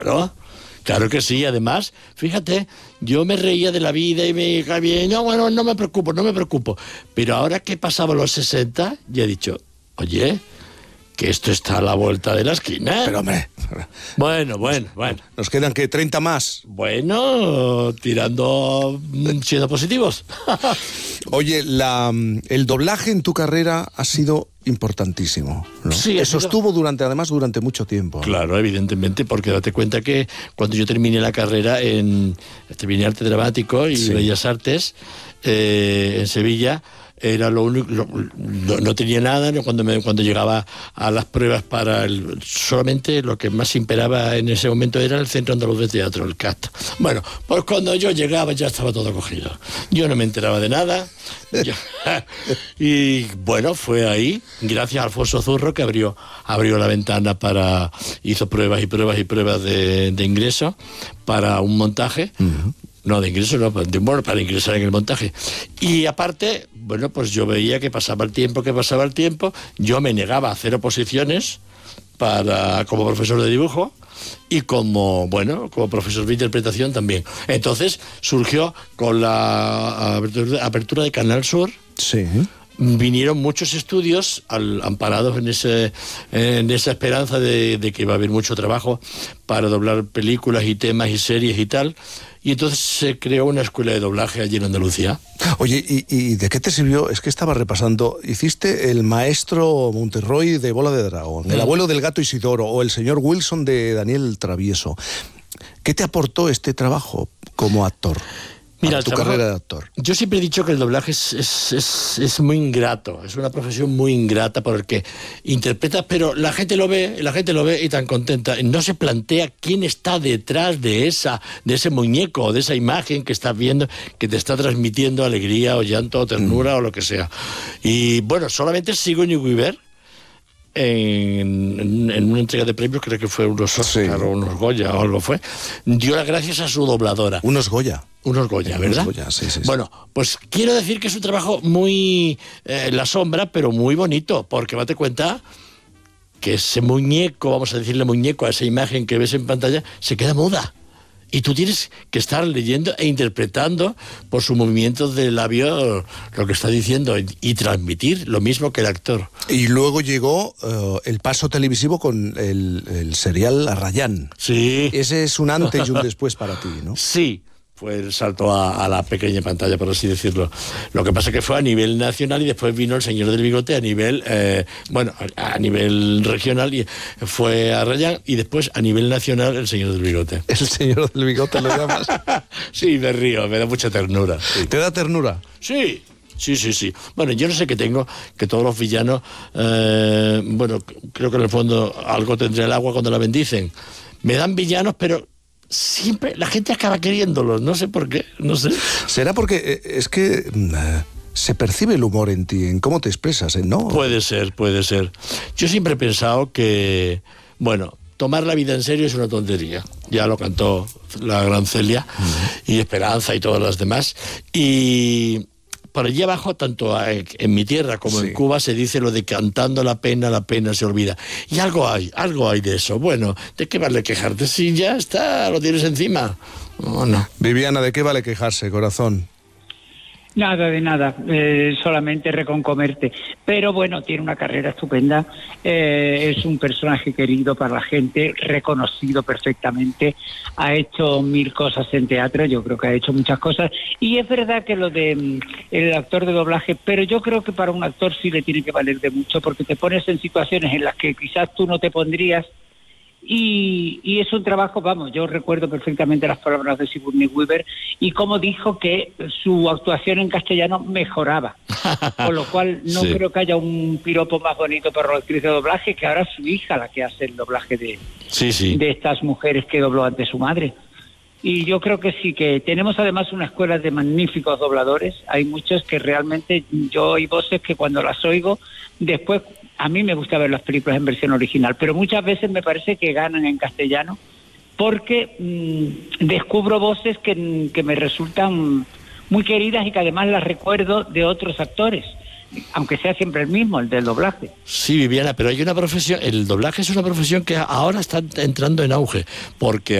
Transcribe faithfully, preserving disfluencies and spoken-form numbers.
Claro, claro que sí. Además, fíjate, yo me reía de la vida y me dije, no, bueno, no me preocupo, no me preocupo. Pero ahora que pasaba los sesenta, ya he dicho, oye, que esto está a la vuelta de la esquina. Pero, hombre... Bueno, bueno, bueno. ¿Nos quedan, qué, treinta más? Bueno, tirando, siendo positivos. Oye, la, el doblaje en tu carrera ha sido importantísimo, ¿no? Sí, eso sido... estuvo durante, además, durante mucho tiempo, ¿no? Claro, evidentemente, porque date cuenta que cuando yo terminé la carrera en... Terminé Arte Dramático y sí. Bellas Artes eh, en Sevilla... Era lo único, lo, lo, no tenía nada, ¿no? cuando me, cuando llegaba a las pruebas para el, solamente lo que más imperaba en ese momento era el Centro Andaluz de Teatro, el C A T. Bueno, pues cuando yo llegaba ya estaba todo cogido. Yo no me enteraba de nada. Yo, y bueno, fue ahí, gracias a Alfonso Zurro, que abrió, abrió la ventana para, hizo pruebas y pruebas y pruebas de, de ingreso para un montaje. Uh-huh. No, de ingreso no, de, bueno, para ingresar en el montaje. Y aparte, bueno, pues yo veía que pasaba el tiempo, que pasaba el tiempo, yo me negaba a hacer oposiciones para, como profesor de dibujo y como, bueno, como profesor de interpretación también. Entonces surgió con la apertura, apertura de Canal Sur. Sí. Vinieron muchos estudios al, amparados en ese en esa esperanza de, de que iba a haber mucho trabajo para doblar películas y temas y series y tal. Y entonces se creó una escuela de doblaje allí en Andalucía. Oye, ¿y, y de qué te sirvió? Es que estaba repasando. Hiciste El maestro Monterroy de Bola de Dragón, mm. El abuelo del gato Isidoro o El señor Wilson de Daniel Travieso. ¿Qué te aportó este trabajo como actor? Mira, tu trabajo, carrera de actor. Yo siempre he dicho que el doblaje es, es, es, es muy ingrato, es una profesión muy ingrata porque interpretas, pero la gente lo ve, la gente lo ve y tan contenta. No se plantea quién está detrás de esa, de ese muñeco, de esa imagen que estás viendo, que te está transmitiendo alegría o llanto o ternura mm. o lo que sea. Y bueno, solamente Sigourney Weaver, En, en, en una entrega de premios, creo que fue unos Oscar sí. o unos Goya o algo fue, dio las gracias a su dobladora. Unos Goya. Unos Goya, ¿verdad? Unos Goya, sí, sí, sí. Bueno, pues quiero decir que es un trabajo muy eh, en la sombra, pero muy bonito, porque date cuenta que ese muñeco, vamos a decirle muñeco, a esa imagen que ves en pantalla, se queda muda. Y tú tienes que estar leyendo e interpretando por su movimiento de labio lo que está diciendo y, y transmitir lo mismo que el actor. Y luego llegó uh, el paso televisivo con el, el serial Arrayán. Sí. Ese es un antes y un después para ti, ¿no? Sí. Fue el salto a, a la pequeña pantalla, por así decirlo. Lo que pasa es que fue a nivel nacional y después vino El señor del bigote a nivel, eh, bueno, a, a nivel regional y fue a Arrayán y después a nivel nacional El señor del bigote. ¿El señor del bigote lo llamas? Sí, me río, me da mucha ternura. Sí. ¿Te da ternura? Sí. Sí, sí, sí. Bueno, yo no sé qué tengo, que todos los villanos, eh, bueno, creo que en el fondo algo tendrá el agua cuando la bendicen. Me dan villanos, pero siempre la gente acaba queriéndolos, no sé por qué, no sé. ¿Será porque es que uh, se percibe el humor en ti, en cómo te expresas, ¿eh? ¿No? Puede ser, puede ser. Yo siempre he pensado que, bueno, tomar la vida en serio es una tontería. Ya lo cantó la gran Celia, uh-huh. y Esperanza y todas las demás. Y por allí abajo, tanto en mi tierra como sí. en Cuba, se dice lo de cantando la pena, la pena se olvida. Y algo hay, algo hay de eso. Bueno, ¿de qué vale quejarte? Si ya está, lo tienes encima. No, no. Viviana, ¿de qué vale quejarse, corazón? Nada de nada, eh, solamente reconcomerte. Pero bueno, tiene una carrera estupenda, eh, es un personaje querido para la gente, reconocido perfectamente, ha hecho mil cosas en teatro, yo creo que ha hecho muchas cosas, y es verdad que lo de mm, el actor de doblaje, pero yo creo que para un actor sí le tiene que valer de mucho, porque te pones en situaciones en las que quizás tú no te pondrías. Y, y es un trabajo, vamos, yo recuerdo perfectamente las palabras de Sigourney Weaver y cómo dijo que su actuación en castellano mejoraba, con lo cual no sí. creo que haya un piropo más bonito para la actriz de doblaje, que ahora es su hija la que hace el doblaje de, sí, sí. de estas mujeres que dobló ante su madre. Y yo creo que sí, que tenemos además una escuela de magníficos dobladores, hay muchos que realmente, yo hay voces que cuando las oigo, después a mí me gusta ver las películas en versión original, pero muchas veces me parece que ganan en castellano, porque mmm, descubro voces que, que me resultan muy queridas y que además las recuerdo de otros actores. aunque sea siempre el mismo, el del doblaje. Sí, Viviana, pero hay una profesión, el doblaje es una profesión que ahora está entrando en auge, porque